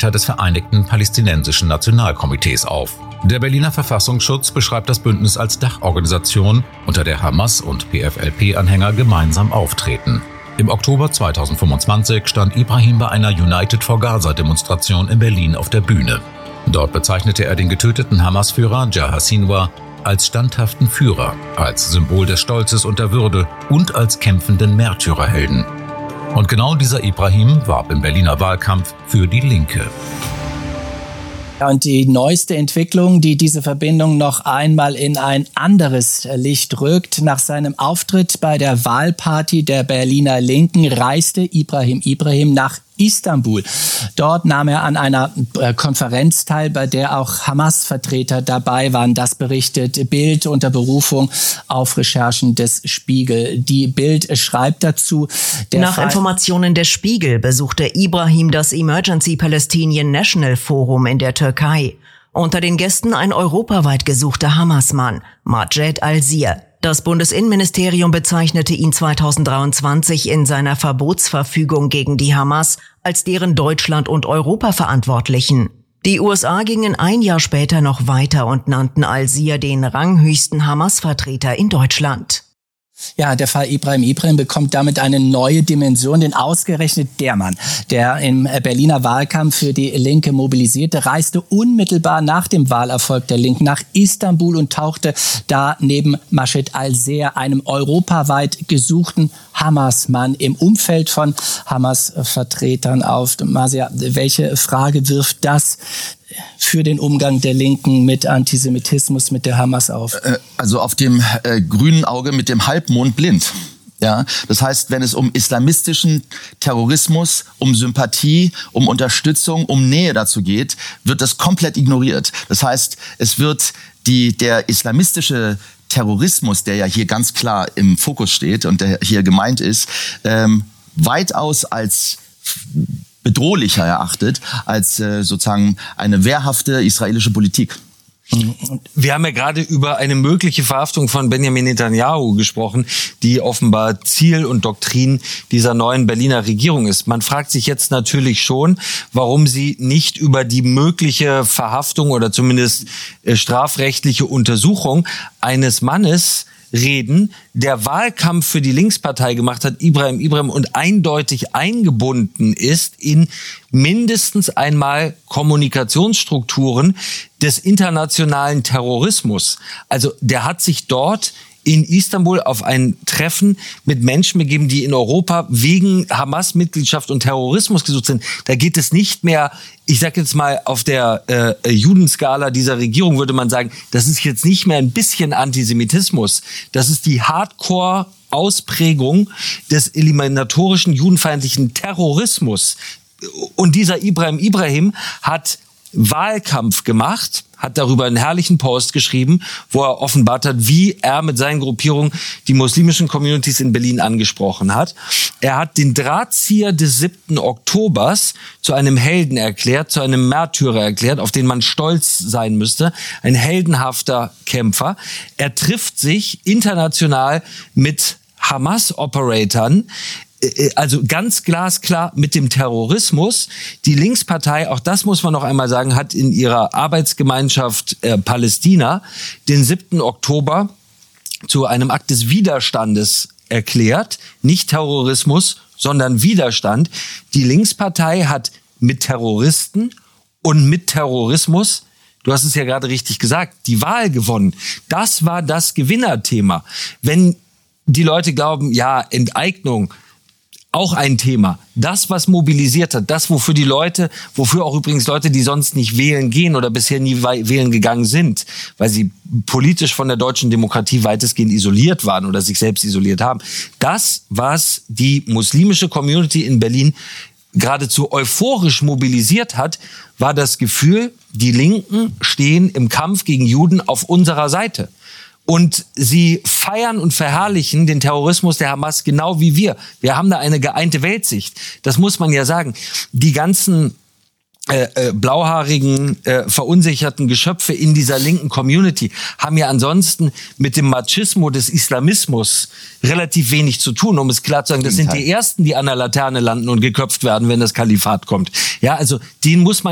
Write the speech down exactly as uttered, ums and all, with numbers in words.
Vertreter des Vereinigten Palästinensischen Nationalkomitees auf. Der Berliner Verfassungsschutz beschreibt das Bündnis als Dachorganisation, unter der Hamas und P F L P-Anhänger gemeinsam auftreten. Im Oktober zweitausendfünfundzwanzig stand Ibrahim bei einer United for Gaza-Demonstration in Berlin auf der Bühne. Dort bezeichnete er den getöteten Hamas-Führer Yahya Sinwar als standhaften Führer, als Symbol des Stolzes und der Würde und als kämpfenden Märtyrerhelden. Und genau dieser Ibrahim warb im Berliner Wahlkampf für die Linke. Und die neueste Entwicklung, die diese Verbindung noch einmal in ein anderes Licht rückt. Nach seinem Auftritt bei der Wahlparty der Berliner Linken reiste Ibrahim Ibrahim nach Istanbul. Dort nahm er an einer Konferenz teil, bei der auch Hamas-Vertreter dabei waren. Das berichtet Bild unter Berufung auf Recherchen des Spiegel. Die Bild schreibt dazu: Nach Fall Informationen des Spiegel besuchte Ibrahim das Emergency Palestinian National Forum in der Türkei. Unter den Gästen ein europaweit gesuchter Hamas-Mann, Majed Al-Zir. Das Bundesinnenministerium bezeichnete ihn zweitausenddreiundzwanzig in seiner Verbotsverfügung gegen die Hamas als deren Deutschland- und Europa-Verantwortlichen. Die U S A gingen ein Jahr später noch weiter und nannten Al-Zir den ranghöchsten Hamas-Vertreter in Deutschland. Ja, der Fall Ibrahim Ibrahim bekommt damit eine neue Dimension, denn ausgerechnet der Mann, der im Berliner Wahlkampf für die Linke mobilisierte, reiste unmittelbar nach dem Wahlerfolg der Linken nach Istanbul und tauchte da neben Majed Al-Zir, einem europaweit gesuchten Hamas-Mann, im Umfeld von Hamas-Vertretern auf. Marcia, welche Frage wirft das für den Umgang der Linken mit Antisemitismus, mit der Hamas auf? Also auf dem äh, grünen Auge mit dem Halbmond blind. Ja, das heißt, wenn es um islamistischen Terrorismus, um Sympathie, um Unterstützung, um Nähe dazu geht, wird das komplett ignoriert. Das heißt, es wird die, der islamistische Terrorismus, der ja hier ganz klar im Fokus steht und der hier gemeint ist, ähm, weitaus als bedrohlicher erachtet als äh, sozusagen eine wehrhafte israelische Politik. Wir haben ja gerade über eine mögliche Verhaftung von Benjamin Netanyahu gesprochen, die offenbar Ziel und Doktrin dieser neuen Berliner Regierung ist. Man fragt sich jetzt natürlich schon, warum sie nicht über die mögliche Verhaftung oder zumindest äh, strafrechtliche Untersuchung eines Mannes reden, der Wahlkampf für die Linkspartei gemacht hat, Ibrahim Ibrahim, und eindeutig eingebunden ist in mindestens einmal Kommunikationsstrukturen des internationalen Terrorismus. Also der hat sich dort in Istanbul auf ein Treffen mit Menschen begeben, die in Europa wegen Hamas-Mitgliedschaft und Terrorismus gesucht sind. Da geht es nicht mehr, ich sag jetzt mal, auf der äh, Judenskala dieser Regierung würde man sagen, das ist jetzt nicht mehr ein bisschen Antisemitismus. Das ist die Hardcore-Ausprägung des eliminatorischen, judenfeindlichen Terrorismus. Und dieser Ibrahim Ibrahim hat Wahlkampf gemacht, hat darüber einen herrlichen Post geschrieben, wo er offenbart hat, wie er mit seinen Gruppierungen die muslimischen Communities in Berlin angesprochen hat. Er hat den Drahtzieher des siebten Oktobers zu einem Helden erklärt, zu einem Märtyrer erklärt, auf den man stolz sein müsste. Ein heldenhafter Kämpfer. Er trifft sich international mit Hamas-Operatoren, also ganz glasklar mit dem Terrorismus. Die Linkspartei, auch das muss man noch einmal sagen, hat in ihrer Arbeitsgemeinschaft äh, Palästina den siebten Oktober zu einem Akt des Widerstandes erklärt. Nicht Terrorismus, sondern Widerstand. Die Linkspartei hat mit Terroristen und mit Terrorismus, du hast es ja gerade richtig gesagt, die Wahl gewonnen. Das war das Gewinnerthema. Wenn die Leute glauben, ja, Enteignung, auch ein Thema. Das, was mobilisiert hat, das, wofür die Leute, wofür auch übrigens Leute, die sonst nicht wählen gehen oder bisher nie wählen gegangen sind, weil sie politisch von der deutschen Demokratie weitestgehend isoliert waren oder sich selbst isoliert haben. Das, was die muslimische Community in Berlin geradezu euphorisch mobilisiert hat, war das Gefühl, die Linken stehen im Kampf gegen Juden auf unserer Seite. Und sie feiern und verherrlichen den Terrorismus der Hamas genau wie wir. Wir haben da eine geeinte Weltsicht. Das muss man ja sagen. Die ganzen äh, äh, blauhaarigen, äh, verunsicherten Geschöpfe in dieser linken Community haben ja ansonsten mit dem Machismo des Islamismus relativ wenig zu tun, um es klar zu sagen. Das sind die Ersten, die an der Laterne landen und geköpft werden, wenn das Kalifat kommt. Ja, also den muss man